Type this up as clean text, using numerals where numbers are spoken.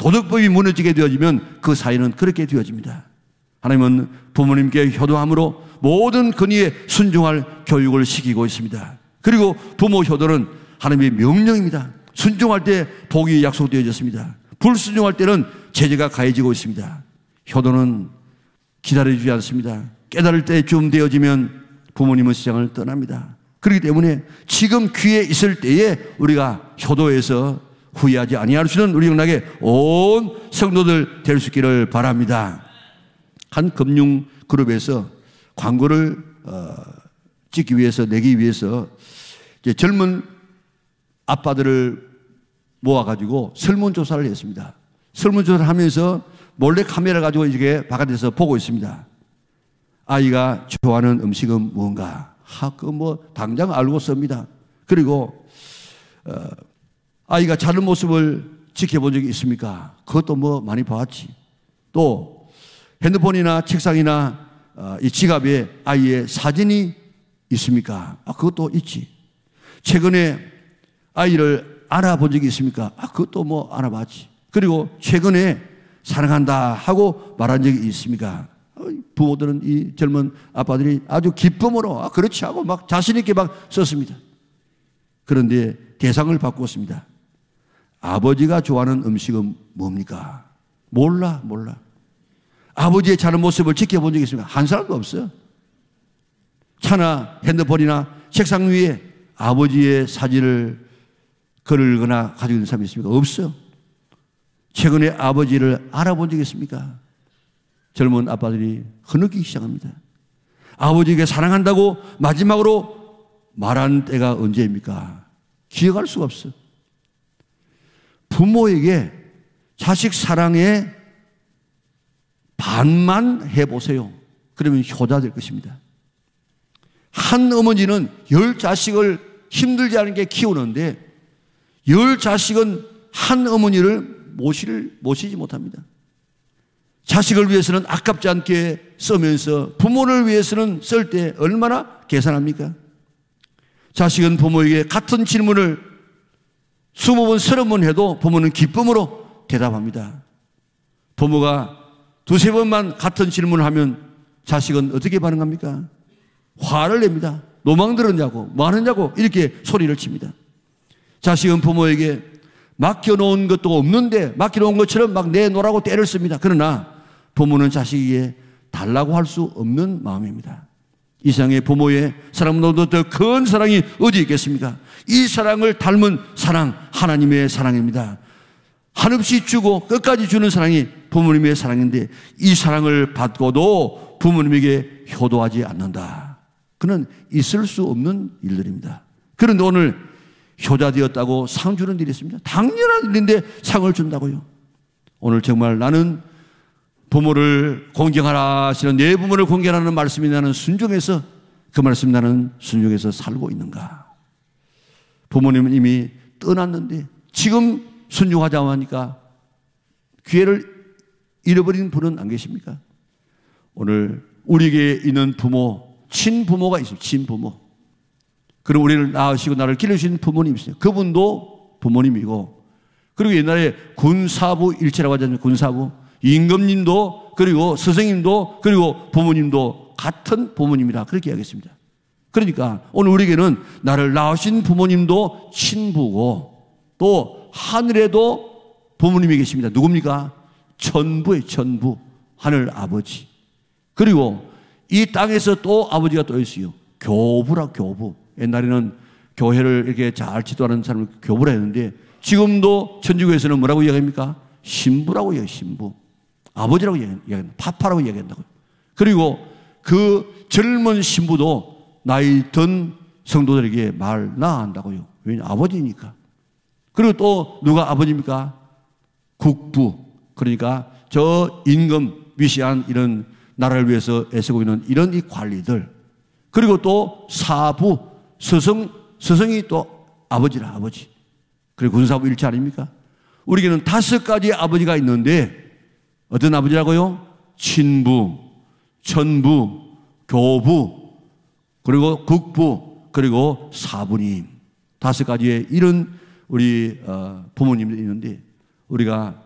도덕법이 무너지게 되어지면 그 사이는 그렇게 되어집니다. 하나님은 부모님께 효도함으로 모든 권위에 순종할 교육을 시키고 있습니다. 그리고 부모 효도는 하나님의 명령입니다. 순종할 때 복이 약속되어졌습니다. 불순종할 때는 제재가 가해지고 있습니다. 효도는 기다려주지 않습니다. 깨달을 때쯤 되어지면 부모님은 세상을 떠납니다. 그렇기 때문에 지금 귀에 있을 때에 우리가 효도해서 후회하지 아니할 수 있는 우리 영락의 온 성도들 될 수 있기를 바랍니다. 한 금융그룹에서 광고를 찍기 위해서, 내기 위해서 이제 젊은 아빠들을 모아가지고 설문조사를 했습니다. 설문조사를 하면서 몰래 카메라 가지고 이렇게 바깥에서 보고 있습니다. 아이가 좋아하는 음식은 뭔가? 당장 알고 씁니다. 그리고, 아이가 자는 모습을 지켜본 적이 있습니까? 그것도 많이 봤지. 또, 핸드폰이나 책상이나 이 지갑에 아이의 사진이 있습니까? 그것도 있지. 최근에 아이를 알아본 적이 있습니까? 그것도 알아봤지. 그리고 최근에 사랑한다 하고 말한 적이 있습니까? 부모들은 이 젊은 아빠들이 아주 기쁨으로 그렇지 하고 막 자신있게 막 썼습니다. 그런데 대상을 바꿨습니다. 아버지가 좋아하는 음식은 뭡니까? 몰라. 아버지의 자는 모습을 지켜본 적이 있습니까? 한 사람도 없어요. 차나 핸드폰이나 책상 위에 아버지의 사진을 걸거나 가지고 있는 사람이 있습니까? 없어요. 최근에 아버지를 알아본 적이 있습니까? 젊은 아빠들이 흐느끼기 시작합니다. 아버지에게 사랑한다고 마지막으로 말한 때가 언제입니까? 기억할 수가 없어요. 부모에게 자식 사랑의 반만 해보세요. 그러면 효자 될 것입니다. 한 어머니는 10자식을 힘들지 않게 키우는데 10자식은 한 어머니를 모시지 못합니다. 자식을 위해서는 아깝지 않게 쓰면서 부모를 위해서는 쓸 때 얼마나 계산합니까? 자식은 부모에게 같은 질문을 20번, 30번 해도 부모는 기쁨으로 대답합니다. 부모가 2-3번만 같은 질문을 하면 자식은 어떻게 반응합니까? 화를 냅니다. 노망 들었냐고, 뭐 하느냐고 이렇게 소리를 칩니다. 자식은 부모에게 맡겨놓은 것도 없는데 맡겨놓은 것처럼 막 내놓으라고 때를 씁니다. 그러나 부모는 자식에게 달라고 할 수 없는 마음입니다. 이 세상에 부모의 사랑보다 더 큰 사랑이 어디 있겠습니까? 이 사랑을 닮은 사랑, 하나님의 사랑입니다. 한없이 주고 끝까지 주는 사랑이 부모님의 사랑인데 이 사랑을 받고도 부모님에게 효도하지 않는다. 그는 있을 수 없는 일들입니다. 그런데 오늘 효자 되었다고 상 주는 일이 있습니다. 당연한 일인데 상을 준다고요. 오늘 정말 나는 부모를 공경하라 하시는 내 부모를 공경하는 말씀이 나는 순종해서 그 말씀 나는 순종해서 살고 있는가? 부모님은 이미 떠났는데 지금 순종하자고 하니까 기회를 잃어버린 분은 안 계십니까? 오늘 우리에게 있는 부모, 친부모가 있습니다. 친부모. 그럼 우리를 낳으시고 나를 기르신 부모님이 있어요. 그분도 부모님이고, 그리고 옛날에 군사부 일체라고 하잖아요. 군사부. 임금님도, 그리고 스승님도, 그리고 부모님도 같은 부모님이라 그렇게 이야기했습니다. 그러니까 오늘 우리에게는 나를 낳으신 부모님도 친부고 또 하늘에도 부모님이 계십니다. 누굽니까? 천부예요. 천부. 하늘 아버지. 그리고 이 땅에서 또 아버지가 또 있어요. 교부라, 교부. 옛날에는 교회를 이렇게 잘 지도하는 사람을 교부라 했는데 지금도 천주교에서는 뭐라고 이야기합니까? 신부라고 이야기해요. 신부. 아버지라고 이야기합니다. 파파라고 이야기한다고요. 그리고 그 젊은 신부도 나이 든 성도들에게 말 낳아한다고요. 왜냐하면 아버지니까. 그리고 또 누가 아버지입니까? 국부. 그러니까 저 임금 위시한 이런 나라를 위해서 애쓰고 있는 이런 이 관리들. 그리고 또 사부, 스승이 또 아버지라, 아버지. 그리고 군사부 일체 아닙니까? 우리에게는 5가지 아버지가 있는데 어떤 아버지라고요? 친부, 천부, 교부, 그리고 국부, 그리고 사부님. 5가지의 이런 우리 부모님들이 있는데 우리가